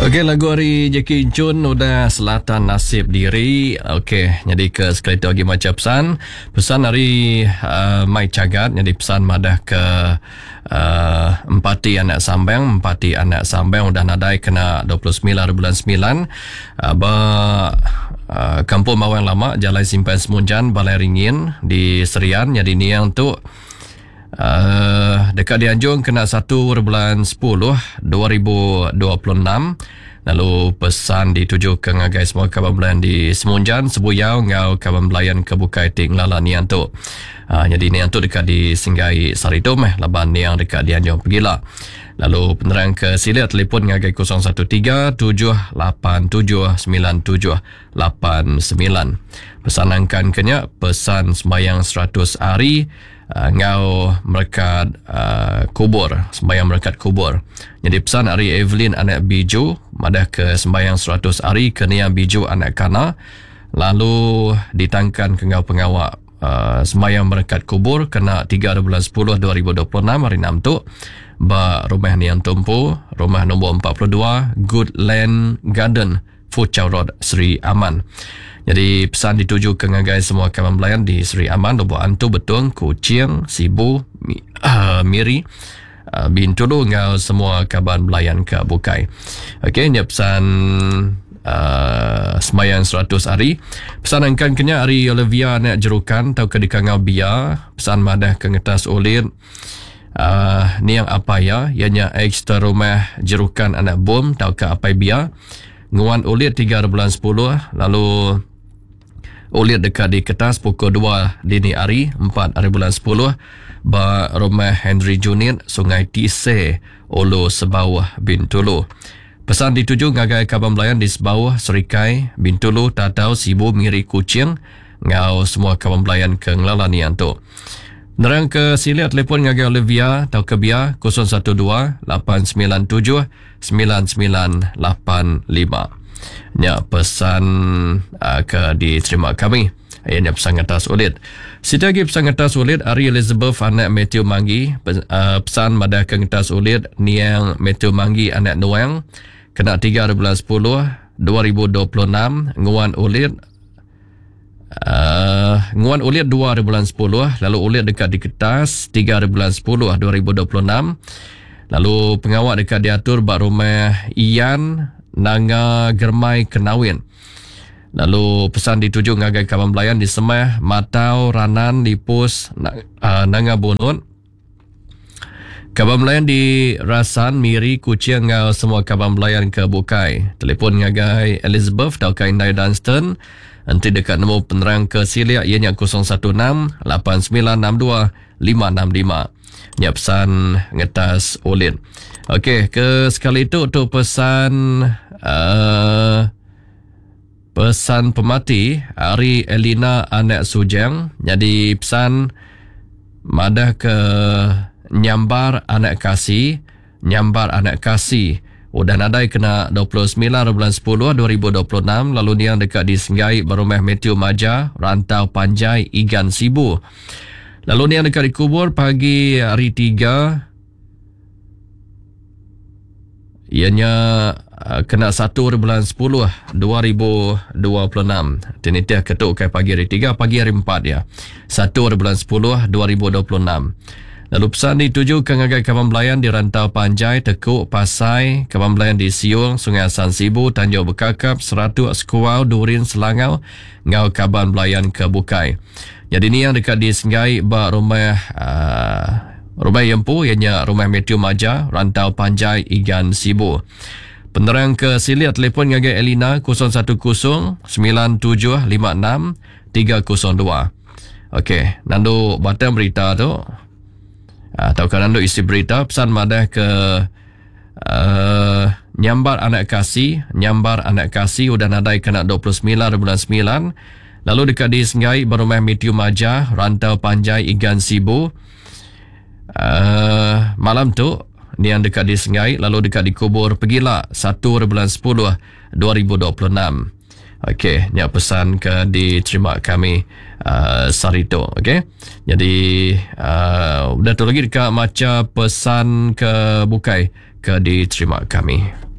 Okey, lagu hari Jackie Chun udah selatan nasib diri. Okey, jadi ke sekali tu lagi macam pesan hari Mai Cagat, jadi pesan madah ke empati anak sambang udah nadai kena 29 bulan 9 kampung Mawang Lama, Jalan Simpan Semunjan, Balai Ringin di Serian. Jadi ni yang tu dekat di Anjung kena 1 bulan 10 2026. Lalu pesan dituju ke ngagai semua kawan belayan di Semunjan, Sebuyau, ngau kawan belayan ke Bukai Ting Lala nian tu. Jadi nian tu dekat di Singgai Saritum laban niang dekat di Anjung Pergila. Lalu penerang ke Silia telefon ngagai 013-787-9789. Pesanangkan kenya pesan sembayang 100 hari ngau merekat kubur, sembayang merekat kubur. Jadi pesan hari Evelyn anak Biju madah ke sembayang 100 hari kenia Biju anak Kana. Lalu ditangkan ke ngau pengawak sembayang merekat kubur kena 3 bulan 10 2026 hari 6 tu ba rumah nian tumpu, rumah nombor 42 Goodland Garden, Fuchau Road, Seri Aman. Jadi pesan dituju ke ngagai semua kawan belayan di Seri Aman, Lobo Antu, Betung, Kuching, Sibu, Miri, Bintulu, ngau semua kawan belayan ke Bukai. Okey, ini pesan sembayang 100 hari. Pesan angkan kenya hari Olivia nak jerukan tau ke dikangau bia. Pesan madah ke ngetas ulit. Ni yang apa ya? Ianya ekstra rumah jerukan anak bom tau ke apa bia. Nguan ulit 3 bulan 10. Lalu ulit dekat di Ketas pukul 2 dini hari 4 hari bulan 10 ba rumah Henry Junit, Sungai Tise, Ulu Sebawah, Bintulu. Pesan dituju ngagai kawan belayan di Sebawah, Serikai, Bintulu, Tatau, Sibu, Miri, Kuching, ngau semua kawan belayan ke Ngelalanian tu. Nerang ke Silia telefon ngagai Olivia tau ke Bia 012-897-9985. Nya pesan ke diterima kami. Ia pesan atas ulit. Siti lagi pesan atas ulit Ari Elizabeth anak Matthew Manggi. Pesan madah ke atas ulit Niang Matthew Manggi anak Noang kena 3 bulan 10 2026. Nguan ulit 2 bulan 10. Lalu ulit dekat di Ketas 3 bulan 10 2026. Lalu pengawak dekat diatur bak rumah Ian Nanga Germai Kenawin. Lalu pesan dituju ngagai kawan belayan di Semah, Matau, Ranan, Lipus, Nanga Bunut. Kawan belayan di Rasan, Miri, Kuching, ngau semua kawan belayan ke Bukai. Telefon ngagai Elizabeth tau ke Indai Dunstan. Nanti dekat nombor penerang ke Silia ianya 016-8962-565. Nya pesan ngetas ulin. Okey, ke sekali itu untuk pesan pesan pemati Ari Elina anak Sujang. Jadi pesan madah ke Nyambar anak kasih udah nadai kena 29 bulan 10 2026. Lalu ni yang dekat di Senggai Berumah Matthew Maja, Rantau Panjai, Igan Sibu. Lalu ni yang dekat di kubur pagi hari 3 ianya kena 1 bulan 10 2026. Tinitiah ketuk ke pagi hari 3 pagi hari 4 ya. 1 bulan 10 2026. Lalu pesan dituju ke ngagai kawan belayan di Rantau Panjai, Tekuk, Pasai, kawan belayan di Siung, Sungai Asan Sibu, Tanjung Bekakap, Seratu, Skuau, Durin, Selangau, ngau kawan belayan ke Bukai. Jadi ni yang dekat di Senggai bak rumah Yempu, ianya rumah Matthew Maja, Rantau Panjai, Igan Sibu. Penerang ke Silia telefon ngagai Elina 010-9756-302. Okey, Nando batang berita tu. Atau kan Nando isi berita pesan madah ke Nyambar anak kasih udah nadai kena 29 bulan 9. Lalu dekat di Senggai Berumah Matthew Maja, Rantau Panjai, Igan Sibu. Malam tu ni yang dekat di Senggai. Lalu dekat di kubur Pergila 1 bulan 10 2026. Okey, ni pesan ke diterima kami Sarito. Okey, jadi udah tu lagi dekat macam pesan ke Bukai ke diterima kami.